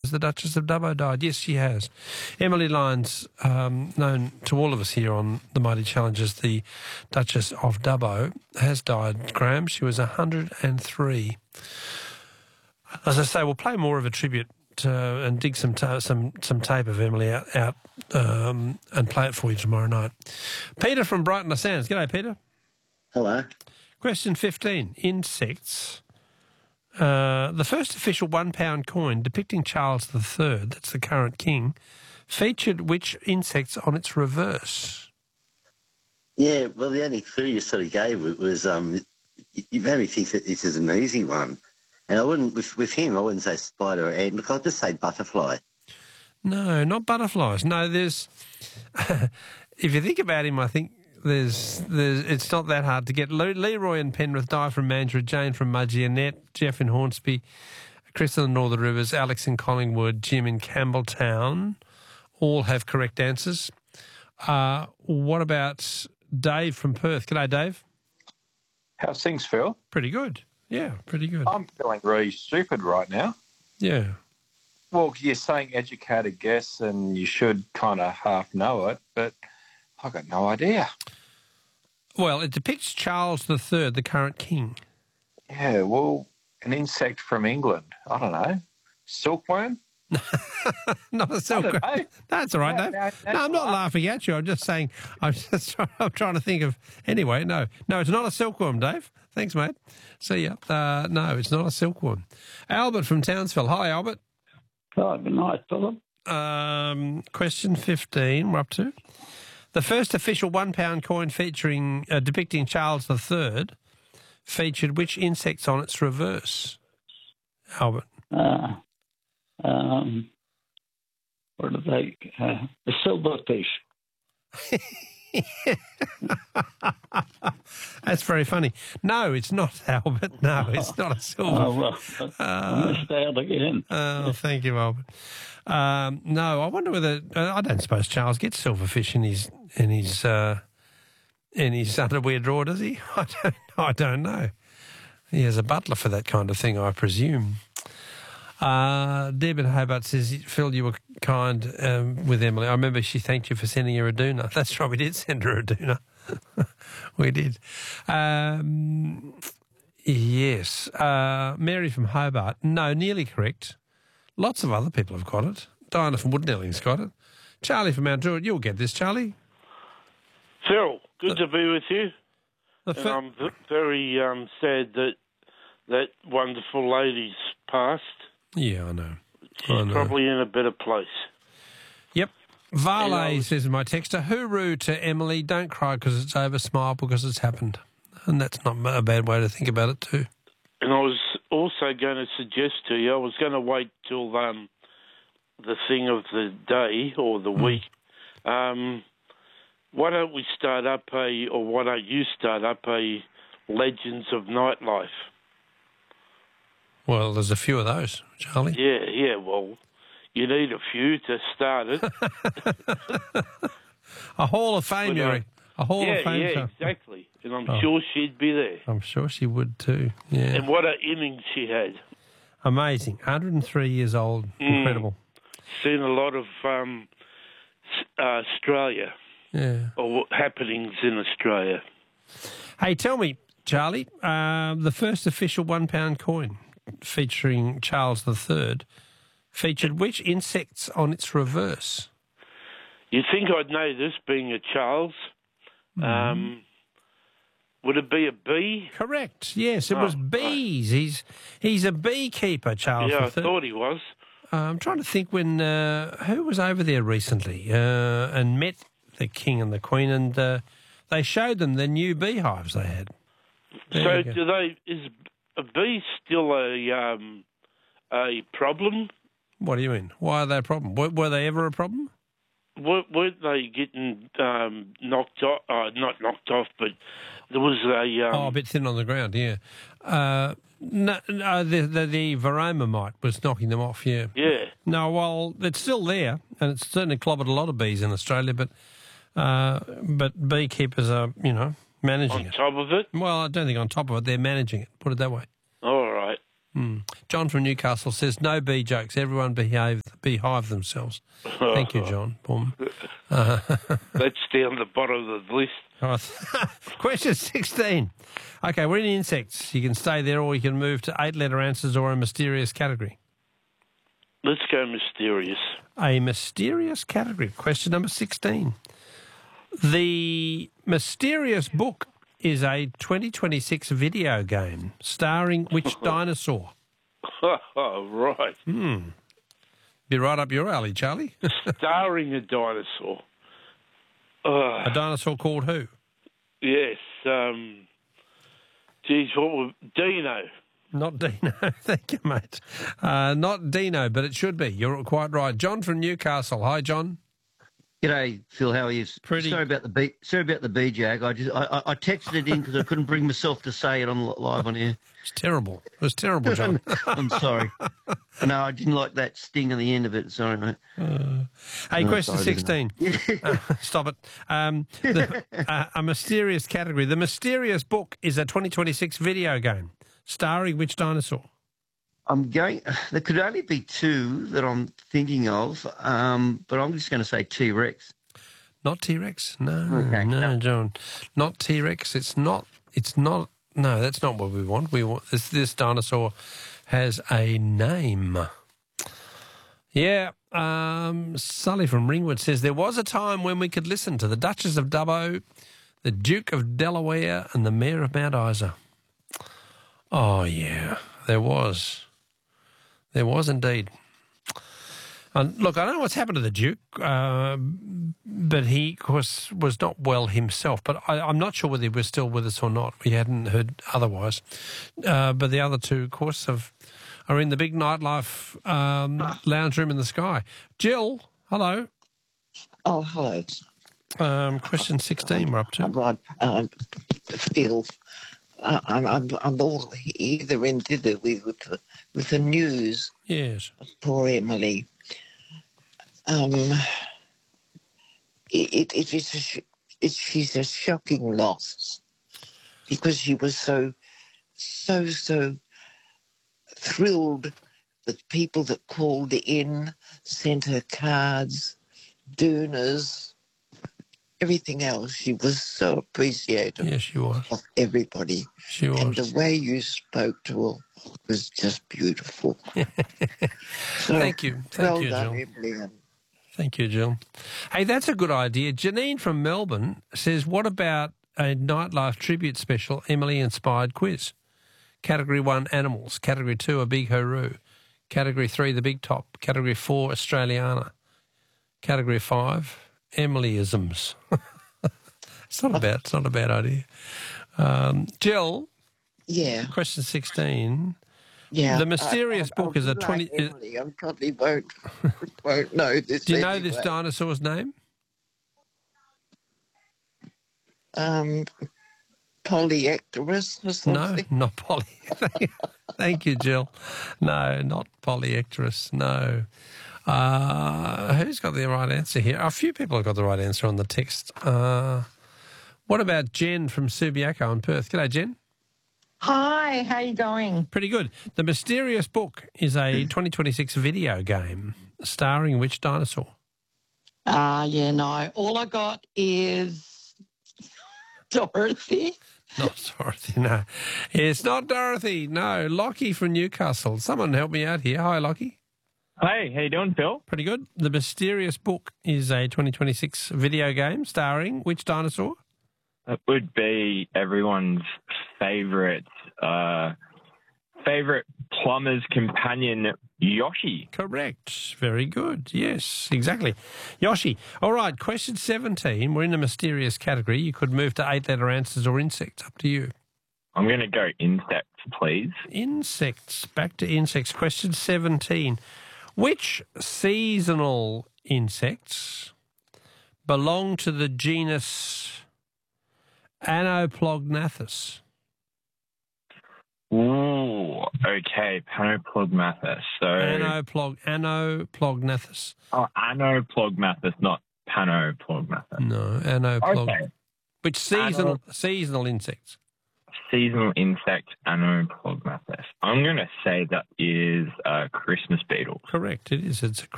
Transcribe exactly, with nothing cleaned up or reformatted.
Has the Duchess of Dubbo died? Yes, she has. Emily Lyons, um, known to all of us here on the Mighty Challenge as the Duchess of Dubbo, has died, Graham. She was one hundred and three. As I say, we'll play more of a tribute uh, and dig some ta- some some tape of Emily out, out um, and play it for you tomorrow night. Peter from Brighton Sands. G'day, Peter. Hello. Question fifteen. Insects. Uh, the first official one-pound coin depicting Charles the Third, that's the current king, featured which insects on its reverse? Yeah, well, the only clue you sort of gave was um, you made me think that this is an easy one. And I wouldn't, with, with him, I wouldn't say spider or ant. Look, I'll just say butterfly. No, not butterflies. No, there's... if you think about him, I think there's, there's it's not that hard to get. Le- Leroy in Penrith, Di from Mandurah, Jane from Mudgee, Annette, Jeff in Hornsby, Chris in the Northern Rivers, Alex in Collingwood, Jim in Campbelltown, all have correct answers. Uh, what about Dave from Perth? G'day, Dave. How's things, Phil? Pretty good. Yeah, pretty good. I'm feeling really stupid right now. Yeah. Well, you're saying educated guess and you should kind of half know it, but I've got no idea. Well, it depicts Charles the Third, the current king. Yeah, well, an insect from England. I don't know. Silkworm? Not a silkworm. I don't know. That's all right, No, Dave. no, No, that's I'm not all right. laughing at you. I'm just saying, I'm just trying, I'm trying to think of... Anyway, no. No, it's not a silkworm, Dave. Thanks, mate. See ya. Uh, no, it's not a silkworm. Albert from Townsville. Hi, Albert. Oh, good night, Philip. Um, question fifteen, we're up to. The first official one-pound coin featuring uh, depicting Charles the Third featured which insects on its reverse? Albert. Uh, um, what are they? Uh, the silverfish. That's very funny. No, it's not, Albert. No, it's not a silver. Oh, well, I missed out again. Oh, thank you, Albert. Um, no, I wonder whether uh, I don't suppose Charles gets silverfish in his in his uh, in his underwear drawer, does he? I don't. I don't know. He has a butler for that kind of thing, I presume. Uh, Deb in Hobart says, Phil, you were kind um, with Emily. I remember she thanked you for sending her a doona. That's right, we did send her a doona. We did. Um, yes. Uh, Mary from Hobart. No, nearly correct. Lots of other people have got it. Diana from Woodnelling's got it. Charlie from Mount Druitt, you'll get this, Charlie. Phil, good to be with you. The And fir- I'm v- very um, sad that that wonderful lady's passed. yeah, I know. She's I know. probably in a better place. Yep. Varley And I was- says in my texter, hooroo to Emily, don't cry because it's over, smile because it's happened. And that's not a bad way to think about it too. And I was also going to suggest to you, I was going to wait till um, the thing of the day or the week. Um, why don't we start up a, or why don't you start up a Legends of Nightlife? Well, there's a few of those, Charlie. Yeah, yeah, well, you need a few to start it. A Hall of Fame, But, uh, Yuri. A Hall yeah, of Fame. yeah, show. exactly. And I'm Oh. sure she'd be there. I'm sure she would too. Yeah. And what an innings she had. Amazing. one hundred and three years old. Mm. Incredible. Seen a lot of um, s- uh, Australia, Yeah. or happenings in Australia. Hey, tell me, Charlie, uh, the first official one-pound coin featuring Charles the Third featured which insects on its reverse? You'd think I'd know this, being a Charles. Um, would it be a bee? Correct. Yes, it was Oh, bees. He's he's a beekeeper, Charles Yeah, the I Third. thought he was. Uh, I'm trying to think when uh, who was over there recently uh, and met the king and the queen, and uh, they showed them the new beehives they had. There So you go. do they? Is a bee still a um, a problem? What do you mean? Why are they a problem? Were, were they ever a problem? Were, weren't they getting um, knocked off? Uh, not knocked off, but there was a. Um, Oh, a bit thin on the ground, yeah. Uh, no, no the, the, the varroa mite was knocking them off, yeah. Yeah. No, well, it's still there, and it's certainly clobbered a lot of bees in Australia, but uh, but beekeepers are, you know, managing On it. top of it? Well, I don't think on top of it, they're managing it, put it that way. All right. Hmm. John from Newcastle says, no bee jokes. Everyone behave, behive themselves. Thank you, John. Boom. Uh, That's down the bottom of the list. all right. Question sixteen. Okay, we're in insects. You can stay there or you can move to eight-letter answers or a mysterious category. Let's go mysterious. A mysterious category. Question number sixteen. The Mysterious Book is a twenty twenty-six video game starring which dinosaur? Oh, right. Hmm. Be right up your alley, Charlie. Starring a dinosaur. Uh, A dinosaur called who? yes. Um, geez, what was Dino? Not Dino. Thank you, mate. Uh, not Dino, but it should be. You're quite right. John from Newcastle. Hi, John. G'day, Phil. How are you? Pretty- Sorry about the B. Sorry about the B Jag. I just I, I I texted it in because I couldn't bring myself to say it on live on air. It's terrible. It was terrible, John. I'm sorry. No, I didn't like that sting on the end of it. Sorry, mate. Hey, No, question sorry, didn't sixteen. Uh, stop it. Um, the, uh, a mysterious category. The Mysterious Book is a twenty twenty-six video game starring which dinosaur? I'm going. There could only be two that I'm thinking of, um, but I'm just going to say T Rex. Not T-Rex. No, Okay, no, no. John. Not T-Rex. It's not. It's not. No, that's not what we want. We want this. This dinosaur has a name. Yeah. Um, Sully from Ringwood says there was a time when we could listen to the Duchess of Dubbo, the Duke of Delaware, and the Mayor of Mount Isa. Oh yeah, there was. There was indeed. And look, I don't know what's happened to the Duke, uh, but he, of course, was not well himself. But I, I'm not sure whether he was still with us or not. We hadn't heard otherwise. Uh, but the other two, of course, have, are in the big nightlife um, lounge room in the sky. Jill, hello. Oh, hello. Um, question sixteen we're up to. Right, um, Phil. Uh, I'm, I'm, I'm all either in dither with, with, the, with the news. Yes. Poor Emily. Um, it, it, it is a sh- it, she's a shocking loss because she was so, so, so thrilled with people that called in, sent her cards, donors, everything else. She was so appreciative Yes, she was. of everybody. She And was. the way you spoke to her was just beautiful. So, Thank you. Thank well you, done, Jill. Emily. And Thank you, Jill. Hey, that's a good idea. Janine from Melbourne says, what about a nightlife tribute special, Emily-inspired quiz? Category one, animals. Category two, a big hooroo. Category three, the big top. Category four, Australiana. Category five, Emilyisms. It's not a bad, it's not a bad idea. Um, Jill, yeah, question sixteen. yeah. The Mysterious I, I, Book is a like twenty. Emily, I probably won't, won't know this. Do you know anyway. this dinosaur's name? Um, Polyectorus or No, something? not Polly. Thank you, Jill. No, not Polyectorus. No. Uh, who's got the right answer here? A few people have got the right answer on the text. Uh, what about Jen from Subiaco in Perth? G'day, Jen. Hi, how you going? Pretty good. The Mysterious Book is a twenty twenty-six video game starring which dinosaur? Ah, uh, yeah, no. All I got is Dorothy. Not Dorothy, no. It's not Dorothy, no. Lockie from Newcastle. Someone help me out here. Hi, Lockie. Hey, how you doing, Phil? Pretty good. The Mysterious Book is a twenty twenty-six video game starring which dinosaur? It would be everyone's favourite, uh, favourite plumber's companion, Yoshi. Correct. Very good. Yes, exactly. Yoshi. All right, question seventeen. We're in the mysterious category. You could move to eight-letter answers or insects. Up to you. I'm going to go insects, please. Insects. Back to insects. Question seventeen. Which seasonal insects belong to the genus Anoplognathus? Ooh, okay, Panoplogmathus. So, Anoplog, Anoplognathus. oh, Anoplogmathus, not Panoplogmathus. No, Anoplog. Okay. Which seasonal seasonal insects? seasonal insect, Anoplogmathus. I'm going to say that is a Christmas beetle. Correct. It is. It's a